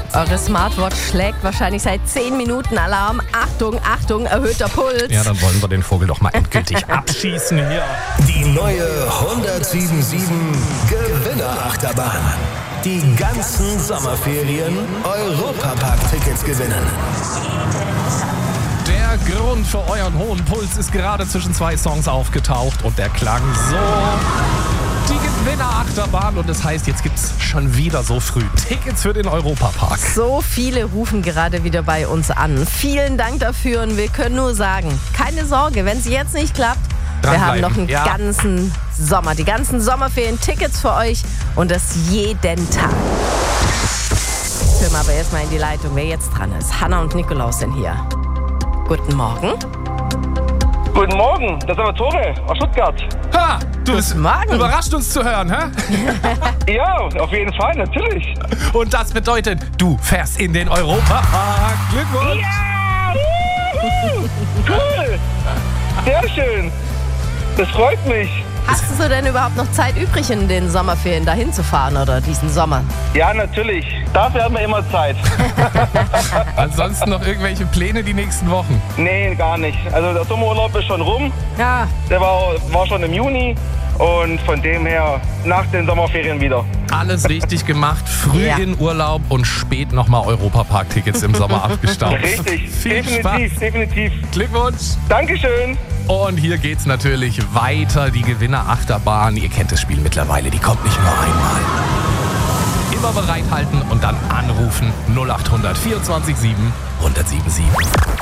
Eure Smartwatch schlägt wahrscheinlich seit 10 Minuten Alarm. Achtung, Achtung, erhöhter Puls. Ja, dann wollen wir den Vogel doch mal endgültig abschießen hier. Die neue 107.7 Gewinnerachterbahn. Die ganzen Sommerferien Europapark-Tickets gewinnen. Der Grund für euren hohen Puls ist gerade zwischen 2 Songs aufgetaucht und der klang so. Die Gewinnerachterbahn und das heißt, jetzt gibt's schon wieder so früh Tickets für den Europapark. So viele rufen gerade wieder bei uns an. Vielen Dank dafür und wir können nur sagen, keine Sorge, wenn es jetzt nicht klappt, wir haben noch einen ganzen Sommer, die ganzen Sommerferien, Tickets für euch und das jeden Tag. Hören wir aber erstmal in die Leitung, wer jetzt dran ist. Hanna und Nikolaus sind hier. Guten Morgen. Guten Morgen, das ist aber Tore aus Stuttgart. Ha, du bist Morgen. überrascht uns zu hören, hä? Ja, auf jeden Fall, natürlich. Und das bedeutet, du fährst in den Europapark. Glückwunsch! Ja! Cool! Sehr schön. Das freut mich. Hast du denn überhaupt noch Zeit übrig, in den Sommerferien dahin zu fahren oder diesen Sommer? Ja, natürlich. Dafür haben wir immer Zeit. Ansonsten noch irgendwelche Pläne die nächsten Wochen? Nee, gar nicht. Also der Sommerurlaub ist schon rum. Ja. Der war schon im Juni. Und von dem her nach den Sommerferien wieder. Alles richtig gemacht, früh in Urlaub und spät nochmal Europapark-Tickets im Sommer abgestaubt. Richtig, Viel definitiv, Spaß. definitiv. Glückwunsch! Dankeschön. Und hier geht's natürlich weiter, die Gewinnerachterbahn. Ihr kennt das Spiel mittlerweile, die kommt nicht nur einmal. Immer bereithalten und dann anrufen 0800 24 7 1077.